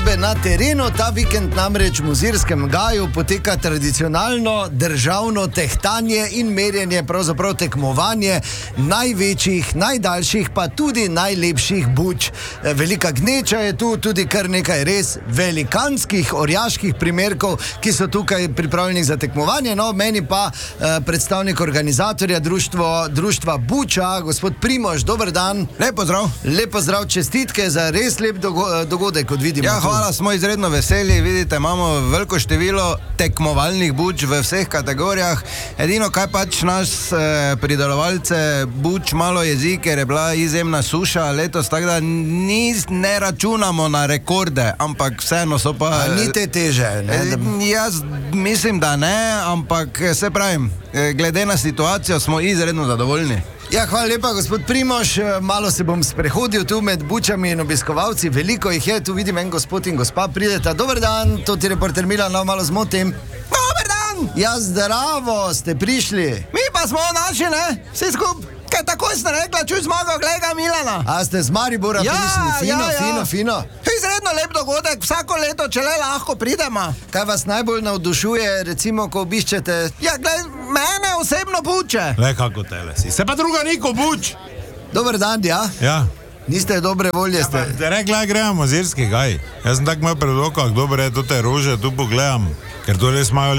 izvedbe na terenu. Ta vikend namreč v Mozirskem gaju poteka tradicionalno državno tehtanje in merjenje, pravzaprav tekmovanje največjih, najdaljših, pa tudi najlepših buč. Velika gneča je tu, tudi kar nekaj res velikanskih orjaških primerkov, ki so tukaj pripravljeni za tekmovanje. No, meni pa predstavnik organizatorja društva Buča, gospod Primož, dober dan. Lep pozdrav. Lep pozdrav, čestitke za res lep dogodek, kot vidimo. Ja, hvala, smo izredno veseli. Vidite, imamo veliko število tekmovalnih buč v vseh kategorijah. Edino, kaj pač nas pridelovalce buč malo jezi, ker je bila izjemna suša letos, tako da ne računamo na rekorde, ampak vseeno so pa... Ni te teže, ne? Jaz mislim, da ne, ampak se pravim, glede na situacijo smo izredno zadovoljni. Ja, hvala lepa, gospod Primož. Malo se bom sprehodil tu med bučami in obiskovalci. Veliko jih je, tu vidim en gospod in gospa prideta. Dober dan, to ti reporter Milan, malo zmotim. Dober dan! Ja, zdravo, ste prišli. Mi pa smo naši, ne? Vsi skup. Kaj takoj ste rekla, čuj zmago, gledaj Milana. A ste z Maribora prišli? Fino. Izredno lep dogodek, vsako leto, če le lahko pridemo. Kaj vas najbolj navdušuje, recimo, ko obiščete? Ja, gled, mene osebno buče. Le kako tele si, se pa druga niko buč. Dober dan, ja? Ja. Niste dobre volje, ste. Te rekla, gremo Mozirski gaj. Jaz sem tak imel pred oko, kdo bre, to te rože, tu pogledam, ker to res imajo